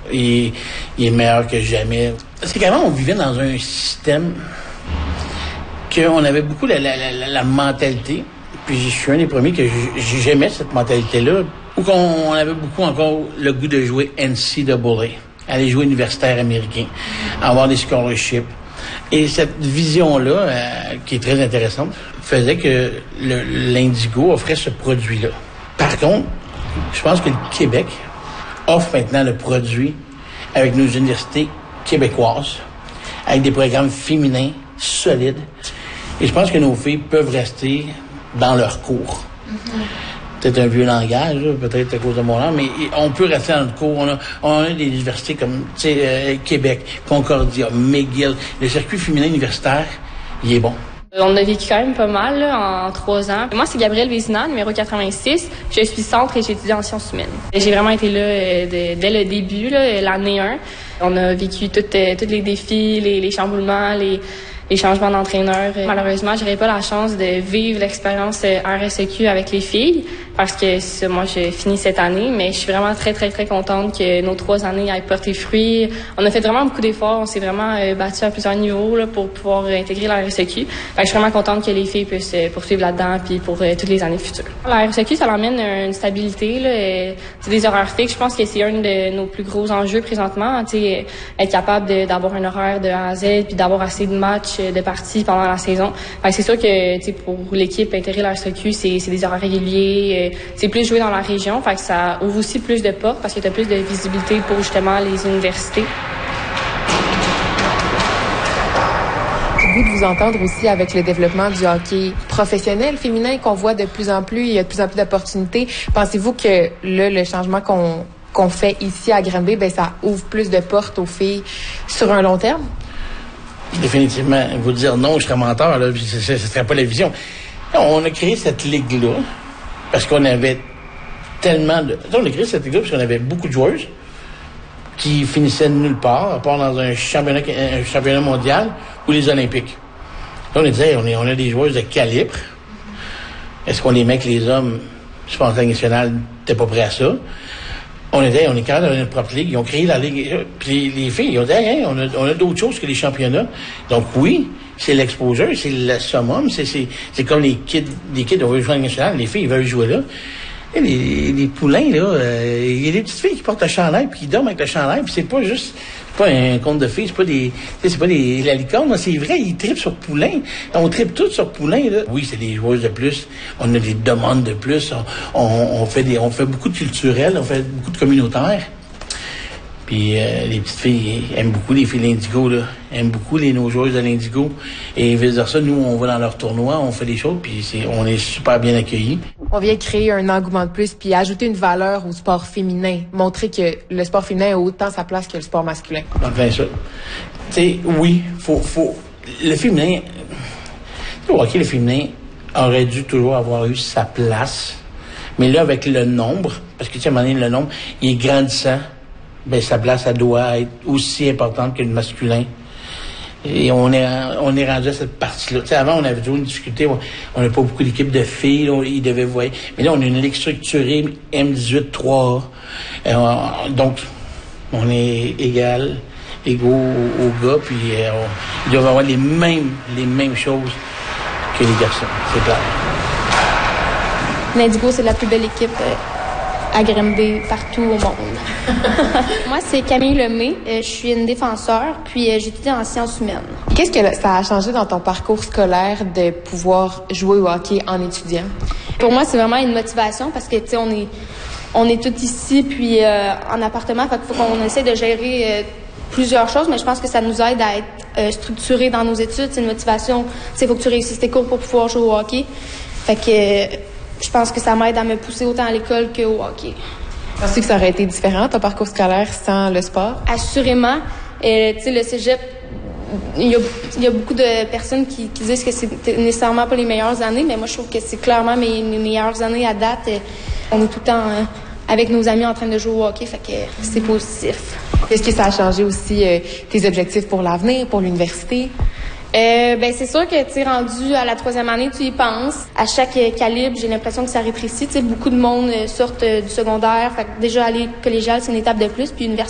Il est meilleur que jamais. Parce qu'avant, on vivait dans un système qu'on avait beaucoup la mentalité, puis je suis un des premiers que j'aimais cette mentalité-là, ou qu'on avait beaucoup encore le goût de jouer NCAA, aller jouer universitaire américain, avoir des scholarships. Et cette vision-là, qui est très intéressante, faisait que l'Indigo offrait ce produit-là. Par contre, je pense que le Québec offre maintenant le produit avec nos universités québécoises, avec des programmes féminins solides. Et je pense que nos filles peuvent rester dans leur cours. Peut-être un vieux langage, là, peut-être à cause de mon nom, mais on peut rester dans notre cours. On a des universités comme Québec, Concordia, McGill. Le circuit féminin universitaire, il est bon. On a vécu quand même pas mal là, en 3 ans. Moi, c'est Gabrielle Vézina, numéro 86. Je suis centre et j'étudie en sciences humaines. J'ai vraiment été là dès le début, là, l'année 1. On a vécu tous les défis, les chamboulements, les changements d'entraîneur. Malheureusement, j'aurais pas la chance de vivre l'expérience RSEQ avec les filles parce que moi, je finis cette année, mais je suis vraiment très, très, très contente que nos 3 années aient porté fruit. On a fait vraiment beaucoup d'efforts. On s'est vraiment battu à plusieurs niveaux là, pour pouvoir intégrer la RSEQ. Fait que je suis vraiment contente que les filles puissent poursuivre là-dedans puis pour toutes les années futures. La RSEQ, ça l'emmène une stabilité. Là, c'est des horaires fixes. Je pense que c'est un de nos plus gros enjeux présentement. Être capable d'avoir un horaire de A à Z puis d'avoir assez de matchs de parties pendant la saison. Fait que c'est sûr que pour l'équipe intégrer la RSEQ, c'est des horaires réguliers. C'est plus joué dans la région. Fait que ça ouvre aussi plus de portes parce que tu as plus de visibilité pour justement les universités. Au bout de vous entendre aussi avec le développement du hockey professionnel féminin qu'on voit de plus en plus, il y a de plus en plus d'opportunités. Pensez-vous que là, le changement qu'on fait ici à Granby, ça ouvre plus de portes aux filles sur un long terme? Définitivement. Vous dire non, je serais menteur, là, ce serait pas la vision. On a créé cette ligue-là parce qu'on avait tellement de... On a créé cette ligue-là parce qu'on avait beaucoup de joueuses qui finissaient de nulle part, à part dans un championnat mondial ou les Olympiques. Là, on disait, on a des joueuses de calibre. Est-ce qu'on les met que les hommes, je pense que la nationale n'était pas prêt à ça? On est capable d'avoir notre propre ligue. Ils ont créé la ligue. Puis les filles, ils ont dit, hey, on a d'autres choses que les championnats. Donc oui, c'est l'exposure, c'est le summum, c'est comme les kids, on veut jouer à la nationale, les filles, ils veulent jouer là. Et les poulains, là, il y a des petites filles qui portent le chandail puis qui dorment avec le chandail, puis c'est pas un conte de filles, c'est pas la licorne, là, c'est vrai, ils trippent sur poulain. On trippe tous sur poulain, là. Oui, c'est des joueuses de plus, on a des demandes de plus, on fait beaucoup de culturel, on fait beaucoup de communautaire. Puis les petites filles aiment beaucoup les filles de l'Indigo, là. Aiment beaucoup nos joueuses de l'Indigo. Et vice-versa, nous, on va dans leurs tournois, on fait des choses, puis on est super bien accueillis. On vient créer un engouement de plus, puis ajouter une valeur au sport féminin. Montrer que le sport féminin a autant sa place que le sport masculin. En plein ça. Tu sais, oui, faut... Le féminin... Le hockey, le féminin aurait dû toujours avoir eu sa place. Mais là, avec le nombre, parce que, tu sais, à un moment donné, le nombre, il est grandissant. Sa place, elle doit être aussi importante que le masculin. Et on est rendu à cette partie-là. Tu sais, avant, on avait toujours une difficulté. On n'a pas beaucoup d'équipes de filles. Là, ils devaient voir. Mais là, on a une ligue structurée M18 3A. Donc, on est égaux aux gars. Puis, ils doivent avoir les mêmes choses que les garçons. C'est clair. L'Indigo, c'est la plus belle équipe à Granby partout au monde. Moi, c'est Camille Lemay. Je suis une défenseur, puis j'étudie en sciences humaines. Qu'est-ce que ça a changé dans ton parcours scolaire de pouvoir jouer au hockey en étudiant? Pour moi, c'est vraiment une motivation parce que, tu sais, on est tous ici, puis en appartement, fait qu'il faut qu'on essaie de gérer plusieurs choses, mais je pense que ça nous aide à être structurés dans nos études. C'est une motivation. Tu sais, il faut que tu réussisses tes cours pour pouvoir jouer au hockey. Fait que je pense que ça m'aide à me pousser autant à l'école qu'au hockey. Penses-tu que ça aurait été différent, ton parcours scolaire, sans le sport? Assurément. Tu sais, le cégep, il y a beaucoup de personnes qui disent que c'est nécessairement pas les meilleures années, mais moi, je trouve que c'est clairement mes meilleures années à date. On est tout le temps avec nos amis en train de jouer au hockey, fait que c'est positif. Est-ce que ça a changé aussi tes objectifs pour l'avenir, pour l'université? C'est sûr que tu es rendu à la 3e année, tu y penses. À chaque calibre, j'ai l'impression que ça rétrécit. Tu sais, beaucoup de monde sortent du secondaire. Fait que déjà aller collégial, c'est une étape de plus. Puis universitaire,